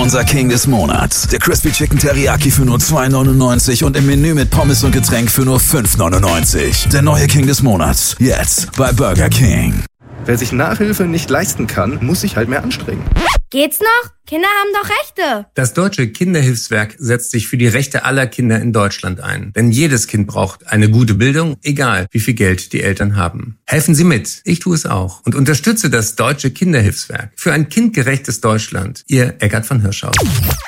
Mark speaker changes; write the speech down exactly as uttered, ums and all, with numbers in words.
Speaker 1: Unser King des Monats. Der Crispy Chicken Teriyaki für nur zwei neunundneunzig und im Menü mit Pommes und Getränk für nur fünf neunundneunzig. Der neue King des Monats. Jetzt bei Burger King.
Speaker 2: Wer sich Nachhilfe nicht leisten kann, muss sich halt mehr anstrengen.
Speaker 3: Geht's noch? Kinder haben doch Rechte.
Speaker 4: Das Deutsche Kinderhilfswerk setzt sich für die Rechte aller Kinder in Deutschland ein. Denn jedes Kind braucht eine gute Bildung, egal wie viel Geld die Eltern haben. Helfen Sie mit. Ich tue es auch. Und unterstütze das Deutsche Kinderhilfswerk für ein kindgerechtes Deutschland. Ihr Eckart von Hirschhausen.